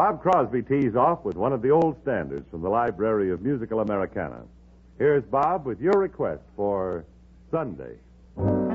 Bob Crosby tees off with one of the old standards from the Library of Musical Americana. Here's Bob with your request for Sunday.